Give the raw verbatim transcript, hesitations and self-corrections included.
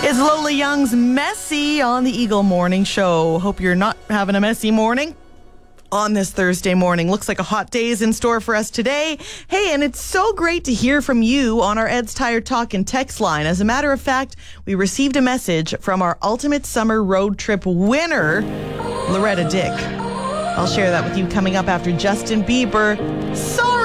It's Lola Young's Messy on the Eagle Morning Show. Hope you're not having a messy morning on this Thursday morning. Looks like a hot day is in store for us today. Hey, and it's so great to hear from you on our Ed's Tire Talk and text line. As a matter of fact, we received a message from our Ultimate Summer Road Trip winner, Loretta Dick. I'll share that with you coming up after Justin Bieber. Sorry!